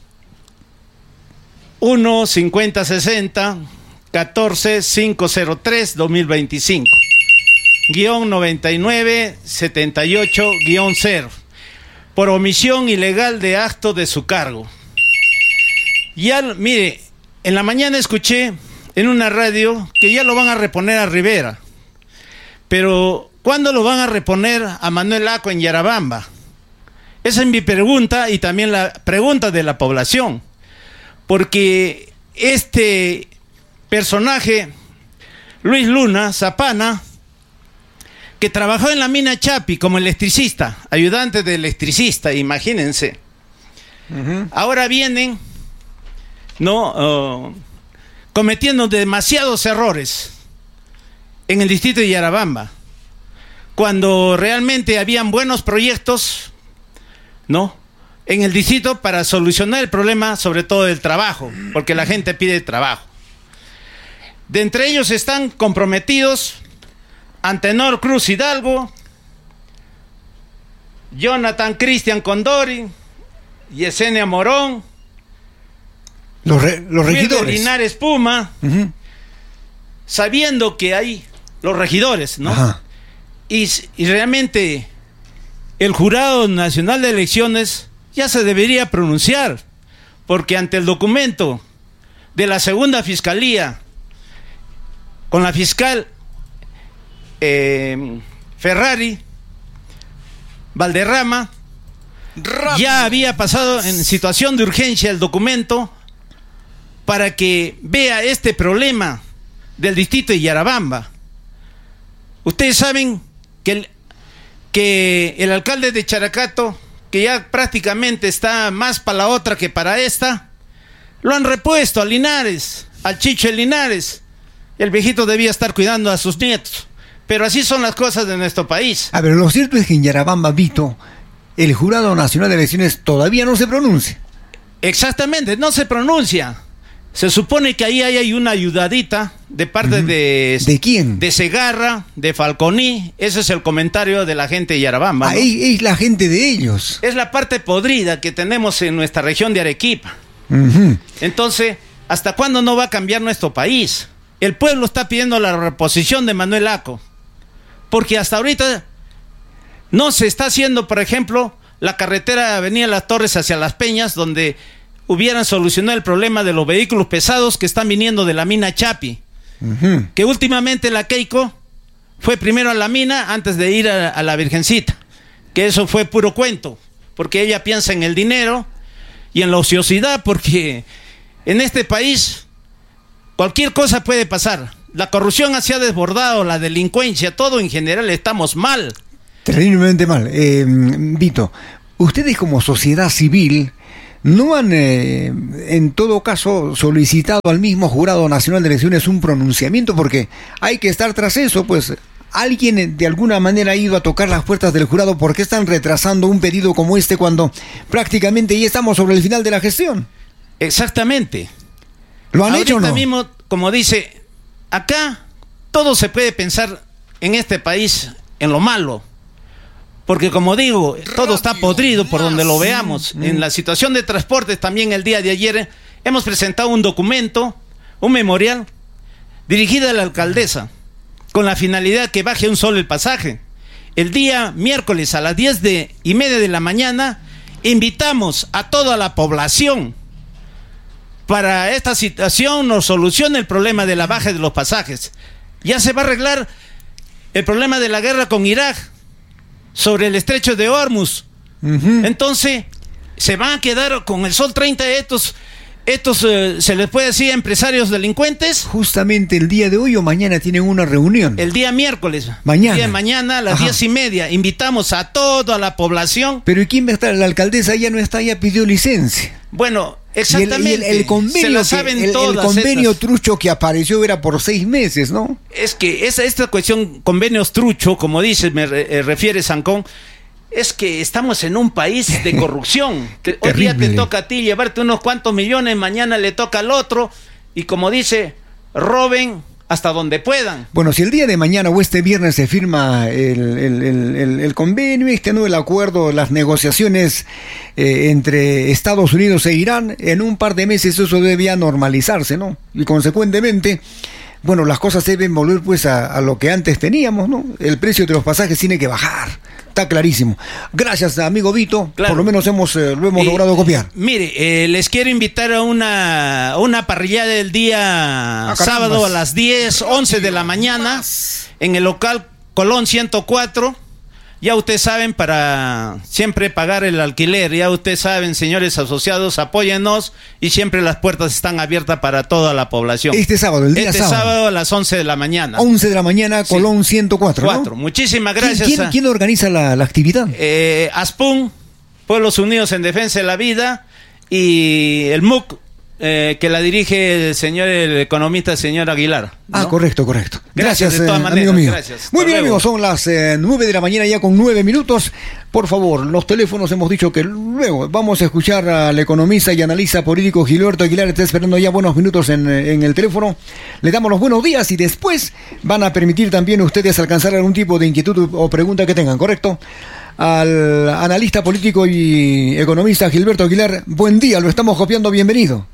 Speaker 5: uno cincuenta sesenta catorce quinientos tres dos mil veinticinco guión noventa y nueve setenta y ocho guión cero por omisión ilegal de acto de su cargo. Ya, mire, en la mañana escuché en una radio que ya lo van a reponer a Rivera, pero ¿cuándo lo van a reponer a Manuel Aco en Yarabamba? Esa es mi pregunta y también la pregunta de la población, porque este personaje Luis Luna Zapana, que trabajó en la mina Chapi como electricista, ayudante de electricista, imagínense. Uh-huh. Ahora vienen, ¿no? Uh, cometiendo demasiados errores en el distrito de Yarabamba, cuando realmente habían buenos proyectos, ¿no?, en el distrito para solucionar el problema, sobre todo del trabajo, porque la gente pide trabajo. De entre ellos están comprometidos Antenor Cruz Hidalgo, Jonathan Cristian Condori, Yesenia Morón,
Speaker 1: los, re, los regidores
Speaker 5: Linares Puma, uh-huh. sabiendo que hay los regidores, ¿no? Ajá. Y, y realmente el Jurado Nacional de Elecciones ya se debería pronunciar, porque ante el documento de la segunda fiscalía, con la fiscal eh, Ferrari Valderrama, Ramos. Ya había pasado en situación de urgencia el documento para que vea este problema del distrito de Yarabamba. Ustedes saben que el, que el alcalde de Characato, que ya prácticamente está más para la otra que para esta, lo han repuesto a Linares, al Chicho de Linares. El viejito debía estar cuidando a sus nietos. Pero así son las cosas de nuestro país.
Speaker 1: A ver, lo cierto es que en Yarabamba, Vito, el Jurado Nacional de Elecciones todavía no se pronuncia.
Speaker 5: Exactamente, no se pronuncia. Se supone que ahí hay una ayudadita de parte uh-huh. de...
Speaker 1: ¿De quién?
Speaker 5: De Segarra, de Falconi. Ese es el comentario de la gente de Yarabamba, ¿no?
Speaker 1: Ahí es la gente de ellos.
Speaker 5: Es la parte podrida que tenemos en nuestra región de Arequipa.
Speaker 1: Uh-huh.
Speaker 5: Entonces, ¿hasta cuándo no va a cambiar nuestro país? El pueblo está pidiendo la reposición de Manuel Aco, porque hasta ahorita no se está haciendo, por ejemplo, la carretera Avenida Las Torres hacia Las Peñas, donde hubieran solucionado el problema de los vehículos pesados que están viniendo de la mina Chapi. Uh-huh. Que últimamente la Keiko fue primero a la mina antes de ir a, a la Virgencita, que eso fue puro cuento, porque ella piensa en el dinero y en la ociosidad, porque en este país cualquier cosa puede pasar. La corrupción se ha desbordado, la delincuencia, todo en general estamos mal.
Speaker 1: Terriblemente mal. Eh, Vito, ustedes como sociedad civil no han, eh, en todo caso, solicitado al mismo Jurado Nacional de Elecciones un pronunciamiento, porque hay que estar tras eso, pues alguien de alguna manera ha ido a tocar las puertas del jurado. ¿Por qué están retrasando un pedido como este cuando prácticamente ya estamos sobre el final de la gestión?
Speaker 5: Exactamente.
Speaker 1: ¿Lo han
Speaker 5: Ahorita
Speaker 1: hecho o no?
Speaker 5: Mismo, como dice, acá todo se puede pensar en este país en lo malo, porque como digo, todo está podrido por donde lo veamos. En la situación de transportes también el día de ayer hemos presentado un documento, un memorial dirigido a la alcaldesa con la finalidad que baje un solo el pasaje. El día miércoles a las diez de, y media de la mañana invitamos a toda la población para esta situación nos solucione el problema de la baja de los pasajes. Ya se va a arreglar el problema de la guerra con Irak sobre el estrecho de Hormuz. Uh-huh. Entonces se van a quedar con el sol treinta estos, estos eh, se les puede decir empresarios delincuentes.
Speaker 1: Justamente el día de hoy o mañana tienen una reunión.
Speaker 5: El día miércoles.
Speaker 1: Mañana.
Speaker 5: El día de mañana a las Ajá. diez y media. Invitamos a toda la población.
Speaker 1: Pero ¿y quién va a estar? La alcaldesa ya no está, ya pidió licencia.
Speaker 5: Bueno, exactamente.
Speaker 1: Y el, y el, el convenio,
Speaker 5: se la saben
Speaker 1: que, el,
Speaker 5: todas
Speaker 1: el convenio
Speaker 5: estas.
Speaker 1: trucho que apareció era por seis meses, ¿no?
Speaker 5: Es que esa, esta cuestión, convenios trucho, como dice, me re, eh, refiere Sancón, es que estamos en un país de corrupción. Te, hoy día te toca a ti llevarte unos cuantos millones, mañana le toca al otro, y como dice, roben hasta donde puedan.
Speaker 1: Bueno, si el día de mañana o este viernes se firma el, el, el, el, el convenio, este no el acuerdo, las negociaciones eh, entre Estados Unidos e Irán, en un par de meses eso debía normalizarse, ¿no? Y consecuentemente, bueno, las cosas deben volver pues a, a lo que antes teníamos, ¿no? El precio de los pasajes tiene que bajar. Está clarísimo. Gracias, amigo Vito. Claro. Por lo menos hemos eh, lo hemos eh, logrado copiar.
Speaker 5: Mire, eh, les quiero invitar a una, una parrillada del día ah, sábado a las diez, once de la mañana en el local Colón ciento cuatro. Ya ustedes saben, para siempre pagar el alquiler, ya ustedes saben, señores asociados, apóyennos y siempre las puertas están abiertas para toda la población.
Speaker 1: Este sábado, el día
Speaker 5: este
Speaker 1: sábado.
Speaker 5: sábado a las once de la mañana.
Speaker 1: once de la mañana,
Speaker 5: Sí.
Speaker 1: Colón ciento cuatro, ¿no?
Speaker 5: Cuatro. Muchísimas gracias.
Speaker 1: ¿Quién, quién,
Speaker 5: a-
Speaker 1: quién organiza la, la actividad?
Speaker 5: Eh, ASPUN, Pueblos Unidos en Defensa de la Vida, y el M U C, eh, que la dirige el señor, el economista, señor Aguilar, ¿no?
Speaker 1: Ah, correcto, correcto.
Speaker 5: Gracias, de todas
Speaker 1: eh,
Speaker 5: maneras,
Speaker 1: amigo mío.
Speaker 5: gracias.
Speaker 1: Muy
Speaker 5: Hasta
Speaker 1: bien,
Speaker 5: luego.
Speaker 1: amigos, son las eh, nueve de la mañana ya con nueve minutos. Por favor, los teléfonos hemos dicho que luego vamos a escuchar al economista y analista político Gilberto Aguilar. Está esperando ya buenos minutos en, en el teléfono. Le damos los buenos días y después van a permitir también ustedes alcanzar algún tipo de inquietud o pregunta que tengan, ¿correcto? Al analista político y economista Gilberto Aguilar, buen día, lo estamos copiando, bienvenido.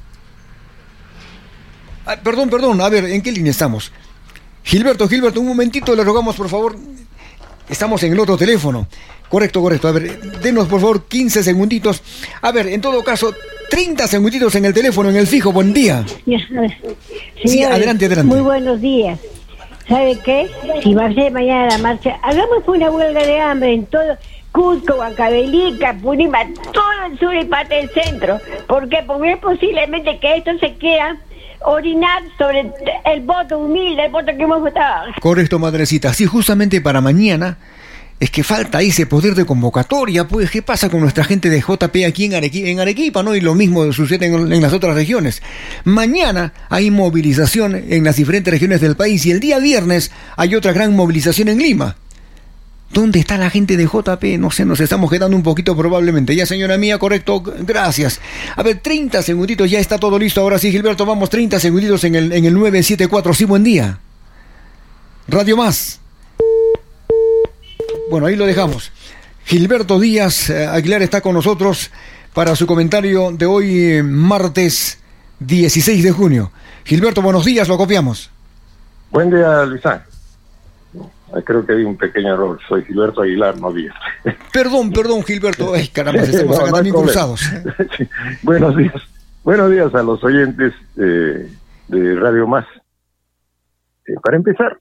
Speaker 1: Ah, perdón, perdón, a ver, ¿en qué línea estamos? Gilberto, Gilberto, un momentito, le rogamos, por favor. Estamos en el otro teléfono. Correcto, correcto. A ver, denos, por favor, quince segunditos. A ver, en todo caso, treinta segunditos en el teléfono, en el fijo. Buen día.
Speaker 2: Señores,
Speaker 1: Sí, adelante, adelante.
Speaker 2: Muy buenos días. ¿Sabe qué? Si va a ser mañana la marcha, hagamos una huelga de hambre en todo Cusco, Huancavelica, Purima, todo el sur y parte del centro. ¿Por qué? Porque es posiblemente que esto se quiera orinar sobre el voto humilde, el voto que hemos votado.
Speaker 1: Correcto, madrecita. Sí, justamente para mañana es que falta ese poder de convocatoria. Pues, ¿qué pasa con nuestra gente de J P aquí en Arequipa, en Arequipa, ¿no? Y lo mismo sucede en, en las otras regiones. Mañana hay movilización en las diferentes regiones del país y el día viernes hay otra gran movilización en Lima. ¿Dónde está la gente de J P? No sé, nos estamos quedando un poquito probablemente. Ya, señora mía, correcto, gracias. A ver, treinta segunditos, ya está todo listo. Ahora sí, Gilberto, vamos, treinta segunditos en el, en el nueve siete cuatro. Sí, buen día. Radio Más. Bueno, ahí lo dejamos. Gilberto Díaz eh, Aguilar está con nosotros para su comentario de hoy, eh, martes dieciséis de junio. Gilberto, buenos días, lo copiamos.
Speaker 6: Buen día, Luisán. Creo que hay un pequeño error. Soy Gilberto Aguilar, no Díaz.
Speaker 1: Perdón, perdón, Gilberto. Ay, caramba, estamos
Speaker 6: No,
Speaker 1: acá
Speaker 6: no hay
Speaker 1: también
Speaker 6: problema.
Speaker 1: cruzados.
Speaker 6: Sí. Buenos días. Buenos días a los oyentes eh, de Radio Más. Eh, para empezar,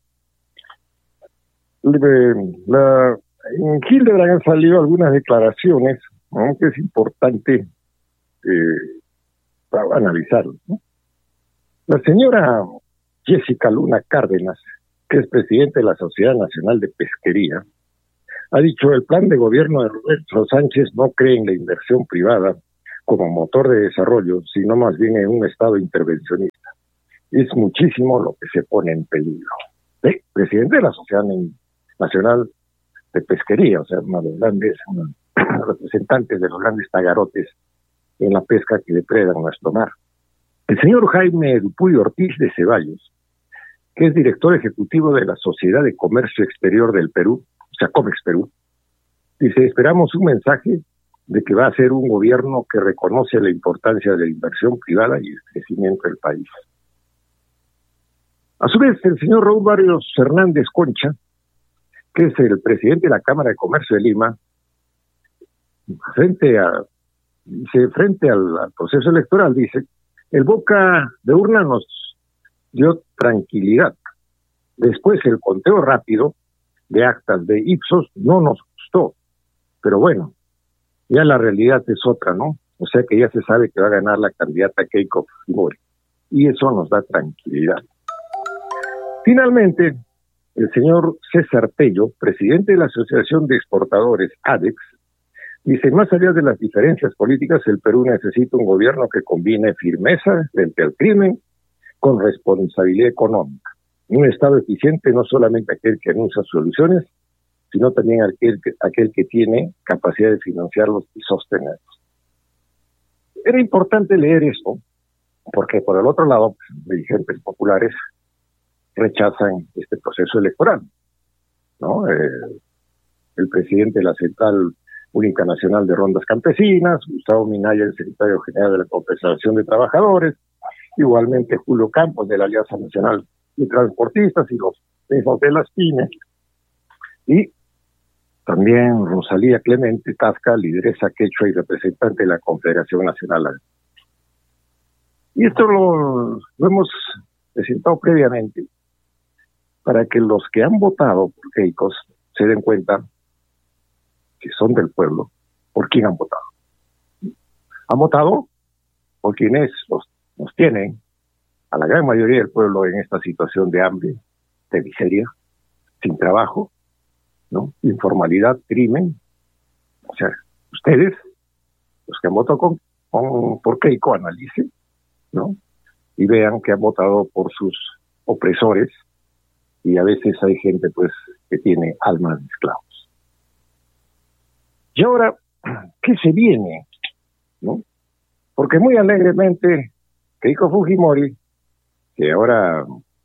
Speaker 6: eh, la, en Hildebrand han salido algunas declaraciones, ¿no?, que es importante eh, para analizarlo, ¿no? La señora Jessica Luna Cárdenas, que es presidente de la Sociedad Nacional de Pesquería, ha dicho: el plan de gobierno de Roberto Sánchez no cree en la inversión privada como motor de desarrollo, sino más bien en un Estado intervencionista. Es muchísimo lo que se pone en peligro. ¿Eh? Presidente de la Sociedad Nacional de Pesquería, o sea, uno de los grandes uno, representantes de los grandes tagarotes en la pesca que depredan nuestro mar. El señor Jaime Dupuy Ortiz de Ceballos, que es director ejecutivo de la Sociedad de Comercio Exterior del Perú, o sea, Comex Perú, dice: esperamos un mensaje de que va a ser un gobierno que reconoce la importancia de la inversión privada y el crecimiento del país. A su vez, el señor Raúl Barrios Hernández Concha, que es el presidente de la Cámara de Comercio de Lima, frente a dice frente al, al proceso electoral, dice: el boca de urna nos dio tranquilidad. Después el conteo rápido de actas de Ipsos no nos gustó. Pero bueno, ya la realidad es otra, ¿no? O sea que ya se sabe que va a ganar la candidata Keiko Fujimori. Y eso nos da tranquilidad. Finalmente, el señor César Tello, presidente de la Asociación de Exportadores, ADEX, dice: más allá de las diferencias políticas, el Perú necesita un gobierno que combine firmeza frente al crimen con responsabilidad económica. Un Estado eficiente, no solamente aquel que anuncia soluciones, sino también aquel que, aquel que tiene capacidad de financiarlos y sostenerlos. Era importante leer esto, porque por el otro lado, pues, dirigentes populares rechazan este proceso electoral, ¿no? Eh, el presidente de la Central Única Nacional de Rondas Campesinas, Gustavo Minaya, el secretario general de la Confederación de Trabajadores, igualmente Julio Campos de la Alianza Nacional de Transportistas y los mismos de las pymes, y también Rosalía Clemente Tasca, lideresa quechua y representante de la Confederación Nacional. Y esto lo, lo hemos presentado previamente para que los que han votado por Keiko se den cuenta que son del pueblo, ¿por quién han votado? Han votado por quienes los, nos tienen, a la gran mayoría del pueblo, en esta situación de hambre, de miseria, sin trabajo, ¿no? Informalidad, crimen. O sea, ustedes, los que han votado con, con, por Keiko, analicen, ¿no? Y vean que han votado por sus opresores, y a veces hay gente, pues, que tiene almas de esclavos. Y ahora, ¿qué se viene? ¿No? Porque muy alegremente, Keiko Fujimori, que ahora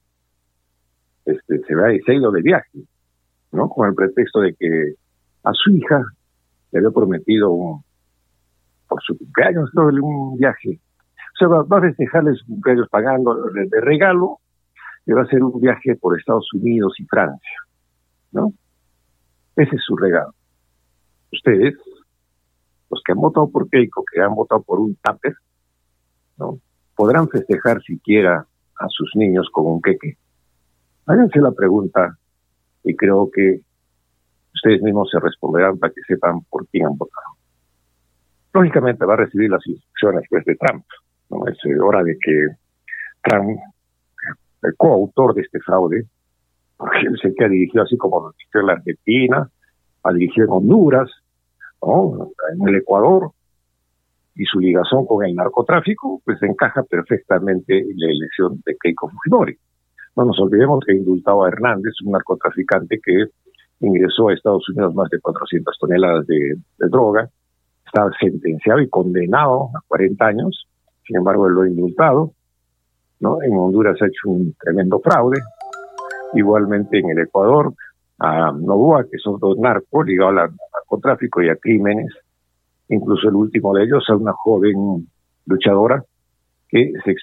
Speaker 6: este, se va, se ha ido de viaje, ¿no? Con el pretexto de que a su hija le había prometido un, por su cumpleaños, ¿no? Un viaje. O sea, va, va a festejarle su cumpleaños pagando de, de regalo, le va a hacer un viaje por Estados Unidos y Francia, ¿no? Ese es su regalo. Ustedes, los que han votado por Keiko, que han votado por un tupper, ¿no? Podrán festejar siquiera a sus niños con un queque. Háganse la pregunta y creo que ustedes mismos se responderán para que sepan por quién han votado. Lógicamente va a recibir las instrucciones pues, de Trump, ¿no? Es hora de que Trump, el coautor de este fraude, porque él sé que ha dirigido así como lo dirigió en la Argentina, ha dirigido en Honduras, ¿no? En el Ecuador, y su ligación con el narcotráfico, pues encaja perfectamente en la elección de Keiko Fujimori. No nos olvidemos que indultaba a Hernández, un narcotraficante que ingresó a Estados Unidos más de cuatrocientas toneladas de, de droga, estaba sentenciado y condenado a cuarenta años, sin embargo él lo ha indultado, ¿no? En Honduras ha hecho un tremendo fraude, igualmente en el Ecuador, a Novoa, que son dos narcos ligados al narcotráfico y a crímenes, incluso el último de ellos a una joven luchadora que se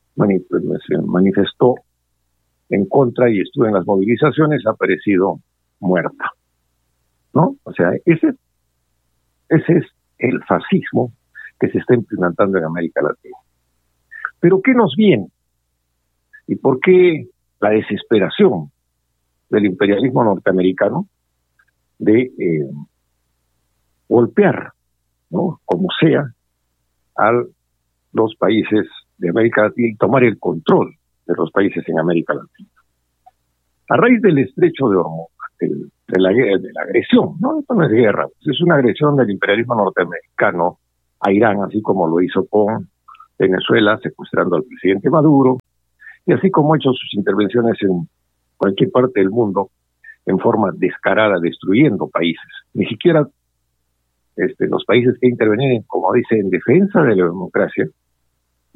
Speaker 6: manifestó en contra y estuvo en las movilizaciones, ha aparecido muerta, ¿no? O sea, ese, ese es el fascismo que se está implantando en América Latina. Pero ¿qué nos viene? ¿Y por qué la desesperación del imperialismo norteamericano de eh, golpear, ¿no? Como sea, a los países de América Latina y tomar el control de los países en América Latina? A raíz del estrecho de Hormuz, de, de, la, de la agresión, ¿no? Esto no es guerra, es una agresión del imperialismo norteamericano a Irán, así como lo hizo con Venezuela, secuestrando al presidente Maduro, y así como ha hecho sus intervenciones en cualquier parte del mundo, en forma descarada, destruyendo países. Ni siquiera este, los países que intervienen, como dice, en defensa de la democracia,